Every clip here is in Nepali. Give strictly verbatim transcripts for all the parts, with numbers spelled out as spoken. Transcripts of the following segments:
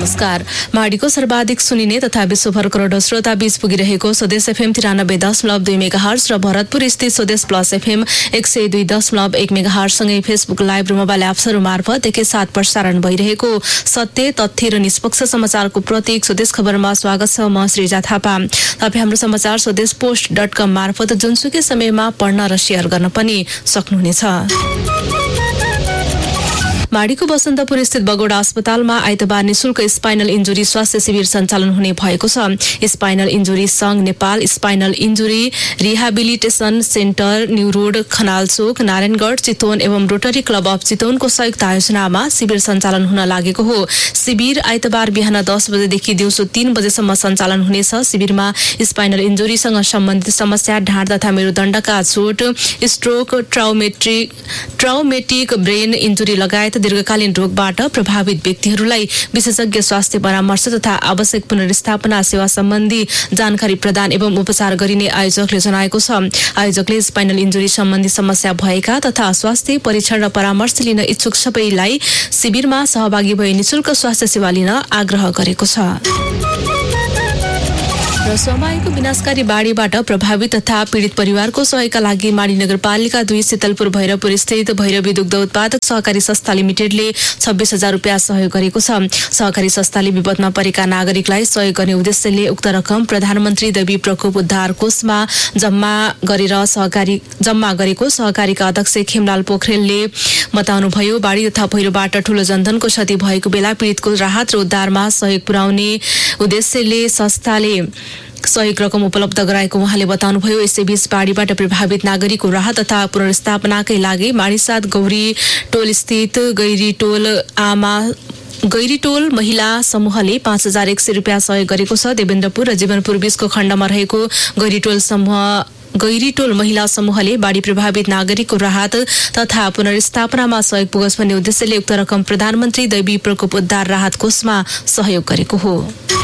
नमस्कार। माडीको सर्वाधिक सुनिने तथा विश्वभर करोडौं श्रोता बीच पुगिरहेको स्वदेश एफएम तिरानब्बे दशमलव दुई मेगाहर्ज र भरतपुर स्थित स्वदेश प्लस एफएम एक सय दुई दशमलव एक मेगाहर्जसँगै फेसबुक लाइभ र मोबाइल एप्सहरू मार्फत एकैसाथ प्रसारण भइरहेको सत्य तथ्य र निष्पक्ष समाचारको प्रतीक स्वदेश खबरमा स्वागत छ। म श्रीजा थापा। तपाईँ हाम्रो समाचार स्वदेश पोस्ट डट कम मार्फत जुनसुकै समयमा पढ्न र शेयर गर्न पनि सक्नुहुनेछ। माडीको बसन्तपुर स्थित बगौडा अस्पतालमा आइतबार निशुल्क स्पाइनल इन्जुरी स्वास्थ्य शिविर सञ्चालन हुने भएको छ। स्पाइनल इन्जुरी संघ Nepal, spinal injury rehabilitation centre, new road, खनालचोक, Narayangarh, Chitwan एवं रोटरी क्लब अफ चितवनको संयुक्त आयोजनामा शिविर सञ्चालन हुन लागेको हो। शिविर आइतबार बिहान दस बजेदेखि दिउँसो तीन बजेसम्म सञ्चालन हुनेछ। शिविरमा स्पाइनल इन्जुरीसँग सम्बन्धित समस्या, ढाड तथा मेरुदण्डका चोट, स्ट्रोक, ट्राउमेट्रिक ट्राउमेटिक ब्रेन इन्जुरी लगायत दीर्घकालीन रोगबाट प्रभावित व्यक्तिहरूलाई विशेषज्ञ स्वास्थ्य परामर्श तथा आवश्यक पुनर्स्थापना सेवा सम्बन्धी जानकारी प्रदान एवं उपचार गरिने आयोजकले जनाएको छ। आयोजकले स्पाइनल इन्जुरी सम्बन्धी समस्या भएका तथा स्वास्थ्य परीक्षण र परामर्श लिन इच्छुक सबैलाई शिविरमा सहभागी भई निशुल्क स्वास्थ्य सेवा लिन आग्रह गरेको छ। र समयको विनाशकारी बाढीबाट प्रभावित तथा पीडित परिवारको सहयोगका लागि माडी नगरपालिका दुई शीतलपुर भैरवपुर स्थित भैरवी दुग्ध उत्पादक सहकारी संस्था लिमिटेडले छब्बीस हजार रुपियाँ सहयोग गरेको छ। सहकारी संस्थाले विपदमा परेका नागरिकलाई सहयोग गर्ने उद्देश्यले उक्त रकम प्रधानमन्त्री दैवी प्रकोप उद्धार कोषमा जम्मा गरेर सहकारी जम्मा गरेको सहकारीका अध्यक्ष खेमलाल पोखरेलले बताउनुभयो। बाढी तथा पहिरोबाट ठूलो जनधनको क्षति भएको बेला पीडितको राहत र उद्धारमा सहयोग पुर्याउने उद्देश्यले संस्थाले सहयोग रकम उपलब्ध गराएको उहाँले बताउनुभयो। यसैबीच बाढीबाट प्रभावित नागरिकको राहत तथा पुनर्स्थापनाकै लागि माडीसाथ गौरी टोल स्थित गैरी टोल आमा गैरीटोल महिला समूहले पाँच हजार एक सय रुपियाँ सहयोग गरेको छ। देवेन्द्रपुर र जीवनपुर बीचको खण्डमा रहेको गैरीटोल समूह गैरीटोल महिला समूहले बाढी प्रभावित नागरिकको राहत तथा पुनर्स्थापनामा सहयोग पुगोस् भन्ने उद्देश्यले उक्त रकम प्रधानमन्त्री दैवी प्रकोप उद्धार राहत कोषमा सहयोग गरेको हो।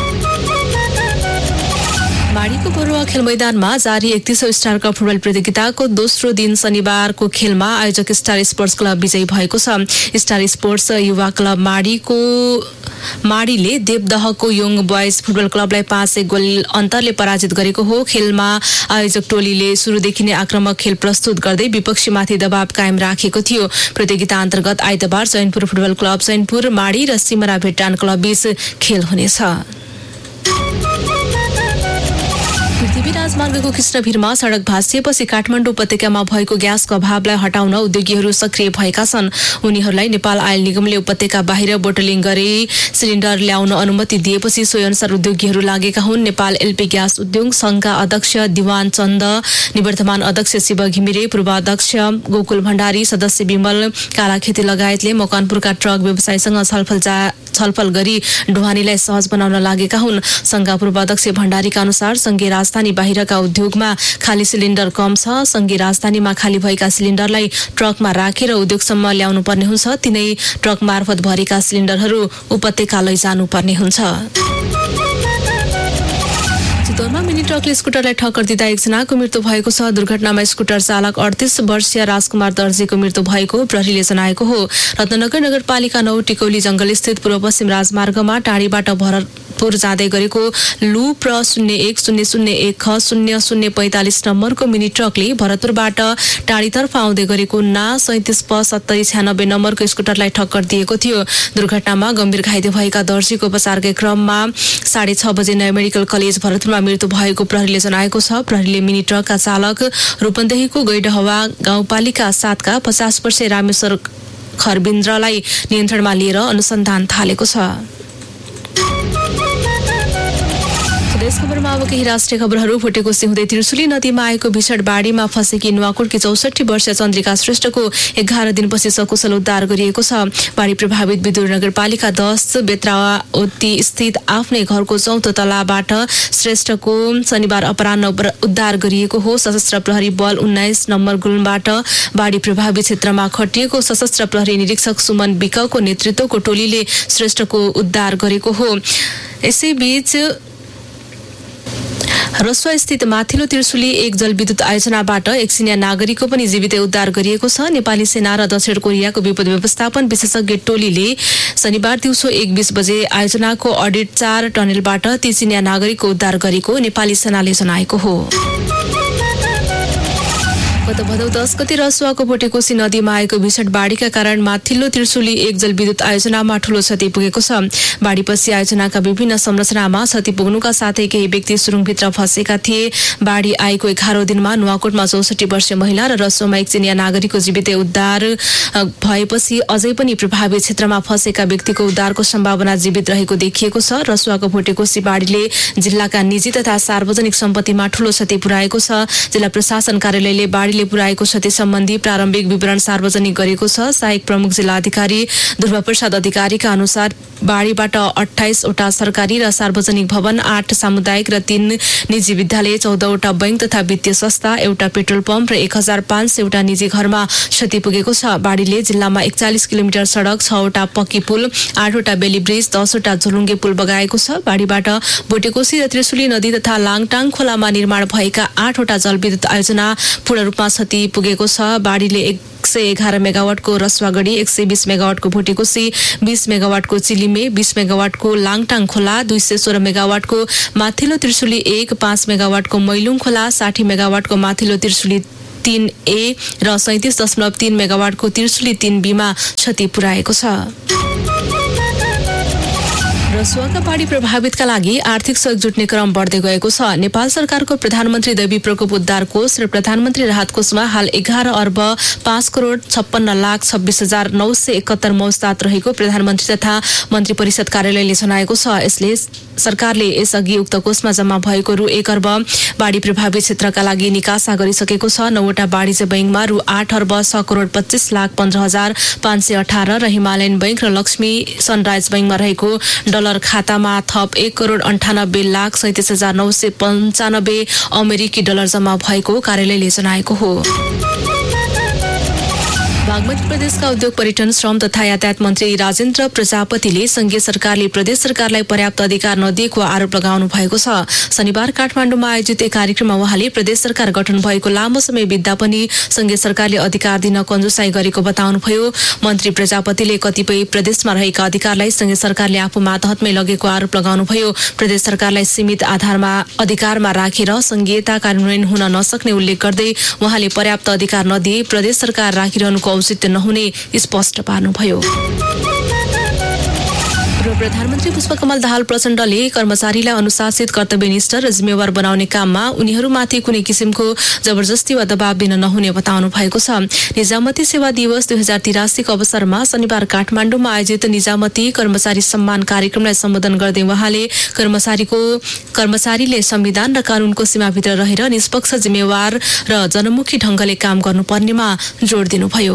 माडीको बरुवा खेल मैदानमा जारी एकतीसौं स्टार कप फुटबल प्रतियोगिताको दोस्रो दिन शनिबारको खेलमा आयोजक स्टार स्पोर्ट्स क्लब विजयी भएको छ। स्टार स्पोर्ट्स युवा क्लब माडीको माडीले देवदहको योङ बोइज फुटबल क्लबलाई पाँच एक गोल अन्तरले पराजित गरेको हो। खेलमा आयोजक टोलीले सुरुदेखि नै आक्रामक खेल प्रस्तुत गर्दै विपक्षीमाथि दबाव कायम राखेको थियो। प्रतियोगिता अन्तर्गत आइतबार चैनपुर फुटबल क्लब चैनपुर माडी र सिमरा भेटान क्लब बीच खेल हुनेछ। पृथ्वी राजमार्गको कृष्णभिरमा सड़क भाँसिएपछि काठमाडौँ उपत्यकामा भएको ग्यासको अभावलाई हटाउन उद्योगीहरू सक्रिय भएका छन्। उनीहरूलाई नेपाल आयल निगमले उपत्यका बाहिर बोटलिङ गरी सिलिन्डर ल्याउन अनुमति दिएपछि सोही अनुसार उद्योगीहरू लागेका हुन्। नेपाल एलपी ग्यास उद्योग संघका अध्यक्ष दिवान चन्द, निवर्तमान अध्यक्ष शिव घिमिरे, पूर्व अध्यक्ष गोकुल भण्डारी, सदस्य विमल कालाखेती लगायतले मकवानपुरका ट्रक व्यवसायीसँग छलफल छलफल गरी ढुवानीलाई सहज बनाउन लागेका हुन्। संघका पूर्व अध्यक्ष भण्डारीका अनुसार संघीय राजधानी बाहिरका उद्योगमा खाली सिलिन्डर कम छ। संघीय राजधानीमा खाली भएका सिलिन्डरलाई ट्रकमा राखेर उद्योगसम्म ल्याउनु पर्ने हुन्छ। तिनै ट्रक मार्फत भरेका सिलिन्डरहरू उपत्यका लैजानु पर्ने हुन्छ। चितवनमा मिनी ट्रकले स्कुटरलाई ठक्कर दिँदा एकजनाको मृत्यु भएको छ। दुर्घटनामा स्कुटर चालक अडतीस वर्षीय राजकुमार दर्जीको मृत्यु भएको प्रहरीले जनाएको हो। रत्नगर नगरपालिका नौ टिकौली जंगल स्थित पूर्व पश्चिम राजमार्गमा टाढीबाट भरतपुर जाँदै गरेको लु प्र शून्य एक शून्य शून्य एक ख शून्य शून्य पैंतालिस नम्बरको मिनी ट्रकले भरतपुरबाट टाढीतर्फ आउँदै गरेको ना सैतिस प सत्तरी छ्यानब्बे नम्बरको स्कुटरलाई ठक्कर दिएको थियो। दुर्घटनामा गम्भीर घाइते भएका दर्जीको उपचारकै क्रममा साढे छ बजे नयाँ मेडिकल कलेज भरतपुरमा मृत्यु भएको प्रहरीले जनाएको छ। प्रहरीले मिनी ट्रकका चालक रूपन्देहीको गैडहवा गाउँपालिका सातका पचास वर्षीय रामेश्वर खरबिन्द्रलाई नियन्त्रणमा लिएर अनुसन्धान थालेको छ। देश खबरमा अब केही राष्ट्रिय खबरहरू। फुटेको सिउँदै त्रिशुली नदीमा आएको भीषण बाढीमा फँसेकी नुवाकोटकी चौसठी वर्षीय चन्द्रिका श्रेष्ठको एघार दिनपछि सकुशल उद्धार गरिएको छ। बाढी प्रभावित विदुर नगरपालिका दस बेत्रावती स्थित आफ्नै घरको चौथो तलाबाट श्रेष्ठको शनिबार अपराह्न उद्धार गरिएको हो। सशस्त्र प्रहरी बल उन्नाइस नम्बर गुल्मबाट बाढी प्रभावित क्षेत्रमा खटिएको सशस्त्र प्रहरी निरीक्षक सुमन विकको नेतृत्वको टोलीले श्रेष्ठको उद्धार गरेको हो। यसैबीच रसुवा स्थित माथिल्लो त्रिशुली एक जलविद्युत आयोजनाबाट एकसिनिया नागरिकको पनि जीवित उद्धार गरिएको छ। नेपाली सेना र दक्षिण कोरियाको विपद व्यवस्थापन विशेषज्ञ टोलीले शनिबार दिउँसो एक बीस बजे आयोजनाको अडिट चार टनेलबाट ती चिनिया नागरिकको उद्धार गरेको नेपाली सेनाले जनाएको हो। गत भदौ दस गते रसुवाको भोटेकोशी नदीमा आएको भीषण बाढीका कारण माथिल्लो त्रिशुली एक जलविद्युत आयोजनामा ठूलो क्षति पुगेको छ। बाढीपछि आयोजनाका विभिन्न संरचनामा क्षति पुग्नुका साथै केही व्यक्ति सुरुङभित्र फँसेका थिए। बाढी आएको एघारौं दिनमा नुवाकोटमा चौसठी वर्षीय महिला र रसुवामा एक चिनिया नागरिकको जीवित उद्धार भएपछि अझै पनि प्रभावित क्षेत्रमा फँसेका व्यक्तिको उद्धारको सम्भावना जीवित रहेको देखिएको छ। रसुवाको भोटेकोशी बाढीले जिल्लाका निजी तथा सार्वजनिक सम्पत्तिमा ठूलो क्षति पुर्याएको छ। जिल्ला प्रशासन कार्यालयले बाढीले पुर्याएको क्षति सम्बन्धी प्रारम्भिक विवरण सार्वजनिक गरेको छ। सहायक प्रमुख जिल्ला अधिकारी ध्रुव प्रसाद अधिकारीका अनुसार बाढीबाट अठाइस वटा सरकारी र सार्वजनिक भवन, आठ सामुदायिक र तीन निजी विद्यालय, चौधवटा बैंक तथा वित्तीय संस्था, एउटा पेट्रोल पम्प र एक हजार पाँच सयवटा निजी घरमा क्षति पुगेको छ। बाढीले जिल्लामा एकचालिस किलोमिटर सड़क, छवटा पक्की पुल, आठवटा बेली ब्रिज, दसवटा झोलुङ्गे पुल बगाएको छ। बाढीबाट भोटेकोशी र त्रिशुली नदी तथा लाङटाङ खोलामा निर्माण भएका आठवटा जलविद्युत आयोजना पूर्ण रूपमा क्षति पुगेको छ। बाढीले एक सय एघार मेगावाटको रसुवागढी, एक सय बीस मेगावाटको भोटेकोशी, बीस मेगावाटको चिलिमे, बीस मेगावाटको लाङटाङ खोला, दुई सय सोह्र मेगावाटको माथिल्लो त्रिशुली एक, पाँच मेगावाटको मैलुङ खोला, साठी मेगावाटको माथिल्लो त्रिशुली तीन ए र सैतिस दशमलव तीन मेगावाटको त्रिशुली तीन बीमा क्षति पुर्याएको छ। रसुवाका बाढी प्रभावितका लागि आर्थिक सहयोग जुट्ने क्रम बढ्दै गएको छ। नेपाल सरकारको प्रधानमन्त्री दैवी प्रकोप उद्धार कोष र प्रधानमन्त्री राहत कोषमा हाल एघार अर्ब पाँच करोड़ छप्पन्न लाख छब्बीस हजार नौ सय एकहत्तर मौजदात रहेको प्रधानमन्त्री तथा मन्त्री परिषद कार्यालयले जनाएको छ। यसले सरकारले यसअघि उक्त कोषमा जम्मा भएको रु एक अर्ब बाढी प्रभावित क्षेत्रका लागि निकासा गरिसकेको छ। नौवटा वाणिज्य बैंकमा रु आठ अर्ब छ करोड़ पच्चीस लाख पन्ध्र हजार पाँच सय अठार र हिमालयन बैंक र लक्ष्मी सनराइज बैंकमा रहेको डलर खातामा थप एक करोड़ अन्ठानब्बे लाख सैतिस हजार नौ सय पञ्चानब्बे अमेरिकी डलर जम्मा भएको कार्यालयले जनाएको हो। बागमती प्रदेशका उद्योग, पर्यटन, श्रम तथा यातायात मन्त्री राजेन्द्र प्रजापतिले संघीय सरकारले प्रदेश सरकारलाई पर्याप्त अधिकार नदिएको आरोप लगाउनु भएको छ। शनिबार काठमाडौँमा आयोजित एक कार्यक्रममा उहाँले प्रदेश सरकार गठन भएको लामो समय बित्दा पनि संघीय सरकारले अधिकार दिन कन्जुसाई गरेको बताउनुभयो। मन्त्री प्रजापतिले कतिपय प्रदेशमा रहेका अधिकारलाई संघीय सरकारले आफू मातहतमै लगेको आरोप लगाउनुभयो। प्रदेश सरकारलाई सीमित आधारमा अधिकारमा राखेर संघीयता कार्यान्वयन हुन नसक्ने उल्लेख गर्दै उहाँले पर्याप्त अधिकार नदिए प्रदेश सरकार राखिरहनुको औचित्य नहुने स्पष्ट पार्नुभयो। पूर्व प्रधानमन्त्री पुष्पकमल दाहाल प्रचण्डले कर्मचारीलाई अनुशासित, कर्तव्यनिष्ठ र जिम्मेवार बनाउने काममा उनीहरूमाथि कुनै किसिमको जबरजस्ती वा दबाव दिन नहुने बताउनु भएको छ। निजामती सेवा दिवस दुई हजार तिरासीको अवसरमा शनिबार काठमाडौँमा आयोजित निजामती कर्मचारी सम्मान कार्यक्रमलाई सम्बोधन गर्दै उहाँले कर्मचारीको कर्मचारीले संविधान र कानूनको सीमाभित्र रहेर निष्पक्ष, जिम्मेवार र जनमुखी ढंगले काम गर्नुपर्नेमा जोड़ दिनुभयो।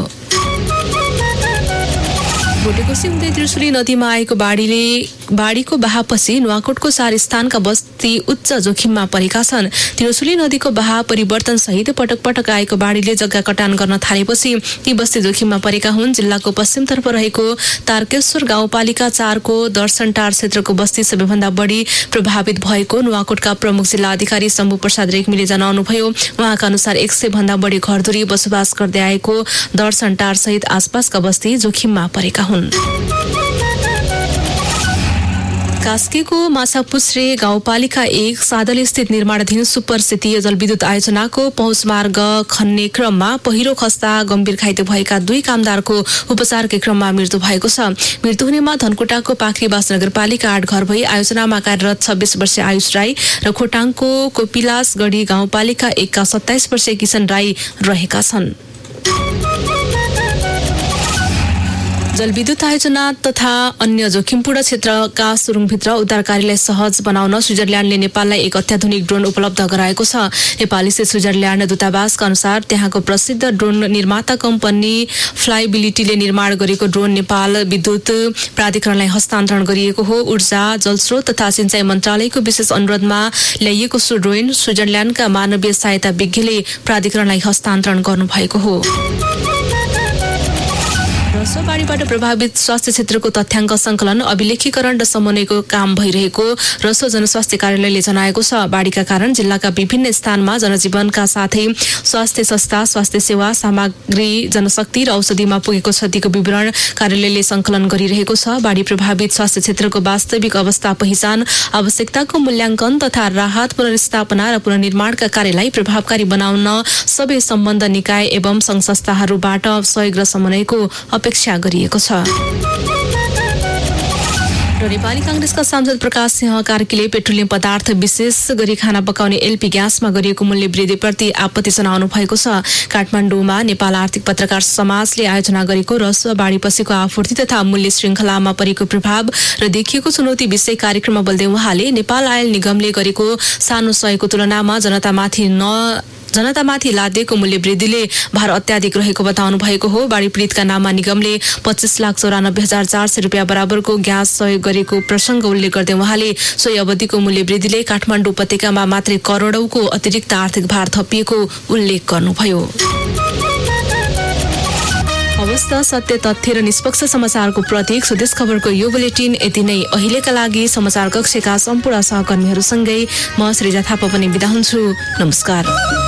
भोटेकोशी हुँदै त्रिशुली नदीमा आएको बाढीले बाढीको बहावपछि नुवाकोटको चार स्थानका बस्ती उच्च जोखिममा परेका छन्। त्रिशुली नदीको बहाव परिवर्तन सहित पटक पटक आएको बाढीले जग्गा कटान गर्न थालेपछि ती बस्ती जोखिममा परेका हुन्। जिल्लाको पश्चिमतर्फ रहेको तारकेश्वर गाउँपालिका चारको दर्शनटार क्षेत्रको बस्ती सबैभन्दा बढी प्रभावित भएको नुवाकोटका प्रमुख जिल्ला अधिकारी शम्भु प्रसाद रेग्मीले जनाउनुभयो। उहाँका अनुसार एक सय भन्दा बढी घरधुरी बसोबास गर्दै आएको दर्शनटार सहित आसपासका बस्ती जोखिममा परेका हुन्। कास्कीको माछापुच्छ्रे गाउँपालिका एक सादल स्थित निर्माणाधीन सुपर सेतीय जलविद्युत आयोजनाको पहुँच मार्ग खन्ने क्रममा पहिरो खस्दा गम्भीर घाइते भएका दुई कामदारको उपचारकै क्रममा मृत्यु भएको छ। मृत्यु हुनेमा धनकुटाको पाखरीबास नगरपालिका आठ घर भई आयोजनामा कार्यरत छब्बीस वर्षीय आयुष राई र खोटाङको कोपिलासगढी गाउँपालिका एकका सत्ताइस वर्षीय किशन राई रहेका छन्। जलविद्युत आयोजना तथा अन्य जोखिमपूर्ण क्षेत्रका सुरुङभित्र उद्धार कार्यलाई सहज बनाउन स्विजरल्याण्डले नेपाललाई एक अत्याधुनिक ड्रोन उपलब्ध गराएको छ। नेपाली स्थित स्विजरल्याण्ड दूतावासका अनुसार त्यहाँको प्रसिद्ध ड्रोन निर्माता कम्पनी फ्लाइबिलिटीले निर्माण गरेको ड्रोन नेपाल विद्युत प्राधिकरणलाई हस्तान्तरण गरिएको हो। ऊर्जा, जलस्रोत तथा सिंचाई मन्त्रालयको विशेष अनुरोधमा ल्याइएको सो ड्रोन स्विजरल्याण्डका मानवीय सहायता विज्ञले प्राधिकरणलाई हस्तान्तरण गर्नुभएको हो। रसो बाढीबाट प्रभावित स्वास्थ्य क्षेत्रको तथ्याङ्क सङ्कलन अभिलेखीकरण र समन्वयको काम भइरहेको रसो जनस्वास्थ्य कार्यालयले जनाएको छ। बाढीका कारण जिल्लाका विभिन्न स्थानमा जनजीवनका साथै स्वास्थ्य संस्था, स्वास्थ्य सेवा सामग्री, जनशक्ति र औषधिमा पुगेको क्षतिको विवरण कार्यालयले सङ्कलन गरिरहेको छ। बाढी प्रभावित स्वास्थ्य क्षेत्रको वास्तविक अवस्था पहिचान, आवश्यकताको मूल्याङ्कन तथा राहत, पुनर्स्थापना र पुनर्निर्माणका कार्यलाई प्रभावकारी बनाउन सबै सम्बन्ध निकाय एवं सङ्घ संस्थाहरूबाट सहयोग र समन्वयको अपेक्षा गरिएको छ। र नेपाली कांग्रेसका सांसद प्रकाश सिंह कार्कीले पेट्रोलियम पदार्थ विशेष गरी खाना पकाउने एलपी ग्यासमा गरिएको मूल्य वृद्धिप्रति आपत्ति जनाउनु भएको छ। काठमाडौँमा नेपाल आर्थिक पत्रकार समाजले आयोजना गरेको रसो बाढीपछिको आपूर्ति तथा मूल्य श्रृङ्खलामा परेको प्रभाव र देखिएको चुनौती विषय कार्यक्रममा बोल्दै उहाँले नेपाल आयल निगमले गरेको सानो सहयोगको तुलनामा जनतामाथि न जनतामाथि लादिएको मूल्य वृद्धिले भार अत्याधिक रहेको बताउनु भएको हो। बाढी पीडितका नाममा निगमले पच्चीस लाख चौरानब्बे हजार चार सय रुपियाँ बराबरको ग्यास सहयोग गरेको प्रसङ्ग उल्लेख गर्दै उहाँले सोही अवधिको मूल्य वृद्धिले काठमाडौँ उपत्यकामा मात्रै करोडौंको अतिरिक्त आर्थिक भार थपिएको उल्लेख गर्नुभयो। अवस्था सत्य, तथ्य र निष्पक्ष समाचारको प्रतीक स्वदेश खबरको यो बुलेटिन यति नै। अहिलेका लागि समाचार कक्षका सम्पूर्ण सहकर्मीहरूसँगै म श्रीजा थापा पनि बिदा हुन्छु। नमस्कार।